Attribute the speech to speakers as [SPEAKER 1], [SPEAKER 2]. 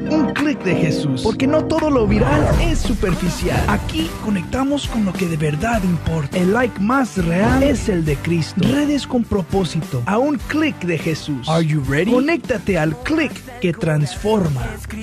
[SPEAKER 1] un clic de Jesús, porque no todo lo viral es superficial. Aquí conectamos con lo que de verdad importa. El like más real es el de Cristo. Redes con propósito, a un clic de Jesús. Are you ready? Conéctate al clic que transforma.